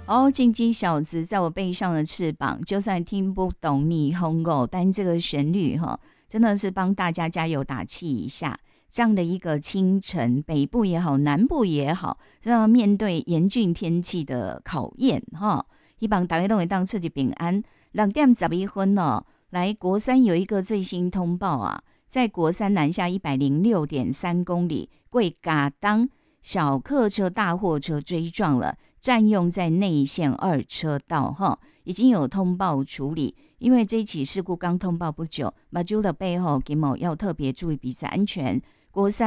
哦，荆棘小子在我背上的翅膀，就算听不懂霓虹狗，但这个旋律哈，真的是帮大家加油打气一下。这样的一个清晨，北部也好，南部也好，这样面对严峻天气的考验哈，希望大家都会当出去平安。6:11哦，来国三有一个最新通报啊，在国三南下106.3公里，贵嘎当小客车、大货车追撞了。占用在内线2车道哈，已经有通报处理。因为这起事故刚通报不久，马祖的背后给某要特别注意彼此安全。国三